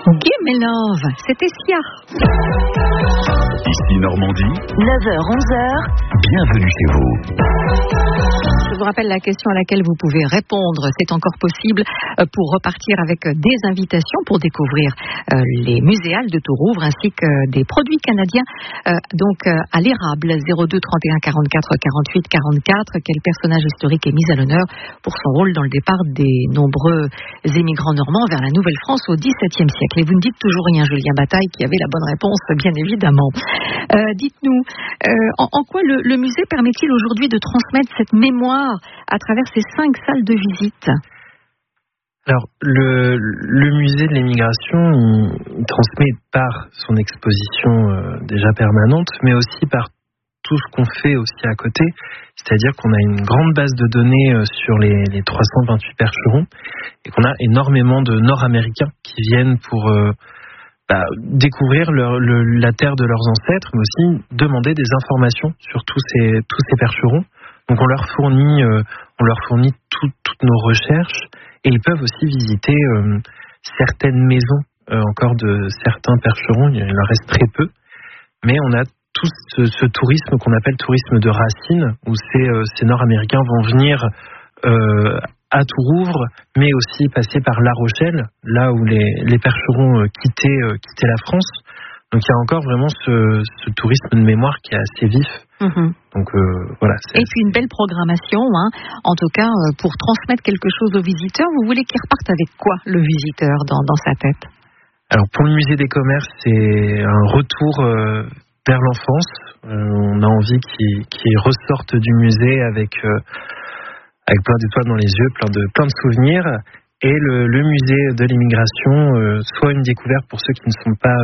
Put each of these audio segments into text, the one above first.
Guéménov, c'était Sia. Ici Normandie, 9h-11h, bienvenue chez vous. Je vous rappelle la question à laquelle vous pouvez répondre. C'est encore possible pour repartir avec des invitations pour découvrir les muséales de Tourouvre ainsi que des produits canadiens à l'érable. 02 31 44 48 44. Quel personnage historique est mis à l'honneur pour son rôle dans le départ des nombreux émigrants normands vers la Nouvelle-France au XVIIe siècle? Et vous ne dites toujours rien, Julien Bataille, qui avait la bonne réponse, bien évidemment. Dites-nous, en quoi le musée permet-il aujourd'hui de transmettre cette mémoire à travers ces 5 salles de visite? Alors, le musée de l'émigration, il transmet par son exposition déjà permanente, mais aussi par tout ce qu'on fait aussi à côté. C'est-à-dire qu'on a une grande base de données sur les 328 percherons et qu'on a énormément de Nord-Américains qui viennent pour découvrir la terre de leurs ancêtres, mais aussi demander des informations sur tous ces percherons. Donc on leur fournit toutes nos recherches et ils peuvent aussi visiter certaines maisons encore de certains percherons. Il en reste très peu, mais on a tout ce tourisme qu'on appelle tourisme de racines, où ces Nord-Américains vont venir à Tourouvre, mais aussi passer par La Rochelle, là où les percherons quittaient la France. Donc il y a encore vraiment ce tourisme de mémoire qui est assez vif. Mmh. Donc voilà. Et puis une belle programmation, en tout cas pour transmettre quelque chose aux visiteurs. Vous voulez qu'il reparte avec quoi, le visiteur, dans sa tête? Alors pour le musée des commerces, c'est un retour vers l'enfance. On a envie qu'ils ressortent du musée avec plein d'étoiles dans les yeux, plein de souvenirs. Et le musée de l'immigration soit une découverte pour ceux qui ne sont pas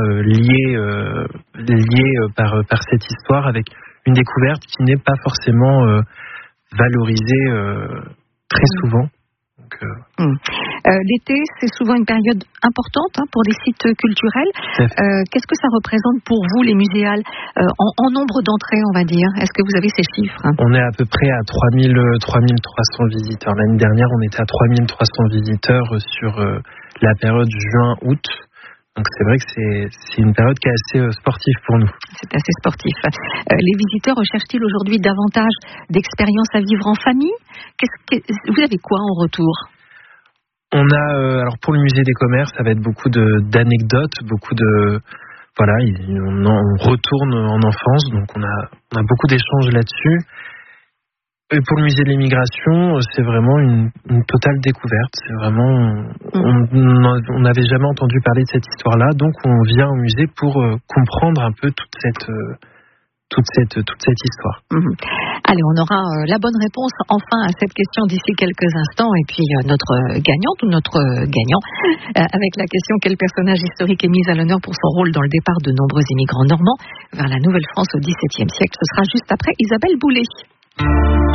liés par cette histoire, avec une découverte qui n'est pas forcément valorisée très souvent. Donc, l'été, c'est souvent une période importante pour des sites culturels. Qu'est-ce que ça représente pour vous, les muséales, en nombre d'entrées, on va dire? Est-ce que vous avez ces chiffres? On est à peu près à 3300 visiteurs. L'année dernière, on était à 3300 visiteurs sur la période juin-août. Donc c'est vrai que c'est une période qui est assez sportive pour nous. C'est assez sportif. Les visiteurs recherchent-ils aujourd'hui davantage d'expériences à vivre en famille? Vous avez quoi en retour? On a, alors pour le musée des commerces, ça va être beaucoup d'anecdotes, beaucoup de... Voilà, on retourne en enfance, donc on a beaucoup d'échanges là-dessus. Et pour le musée de l'immigration, c'est vraiment une totale découverte. C'est vraiment, on n'avait jamais entendu parler de cette histoire-là, donc on vient au musée pour comprendre un peu toute cette histoire. Allez, on aura la bonne réponse enfin à cette question d'ici quelques instants, et puis notre gagnante ou notre gagnant avec la question: quel personnage historique est mis à l'honneur pour son rôle dans le départ de nombreux immigrants normands vers la Nouvelle-France au XVIIe siècle? Ce sera juste après Isabelle Boulay.